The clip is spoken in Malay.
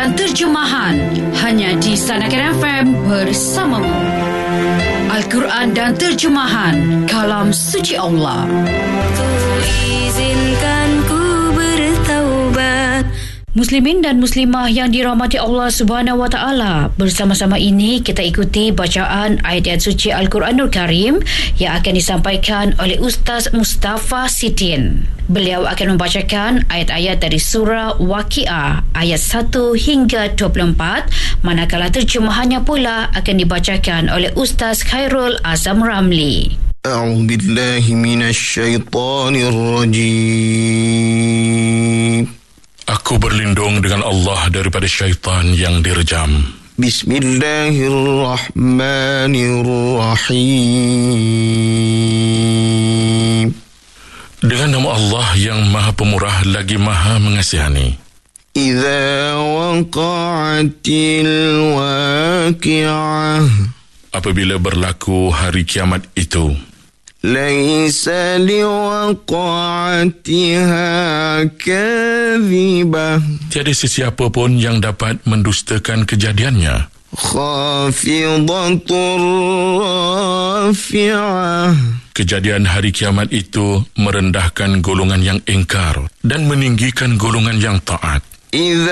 dan terjemahan hanya di Sanakan FM bersamamu. Al-Quran dan terjemahan kalam suci Allah. Izinkan ku bertaubat. Muslimin dan muslimah yang dirahmati Allah Subhanahu wa taala, bersama-sama ini kita ikuti bacaan ayat-ayat suci Al-Quranul Karim yang akan disampaikan oleh Ustaz Mustafa Sidin. Beliau akan membacakan ayat-ayat dari surah Waqiah ayat 1 hingga 24, manakala terjemahannya pula akan dibacakan oleh Ustaz Khairul Azam Ramli. A'udzu billahi minasy syaithanir rajim. Aku berlindung dengan Allah daripada syaitan yang direjam. Bismillahirrahmanirrahim. Dengan nama Allah yang Maha Pemurah lagi Maha Mengasihani. Idza waqa'atil waqi'ah. Apabila berlaku hari kiamat itu, Laisa liwaqa'atiha kadhibah. tiada sesiapa pun yang dapat mendustakan kejadiannya. Khafidatur rafi'ah. Kejadian hari kiamat itu merendahkan golongan yang ingkar dan meninggikan golongan yang taat. Idza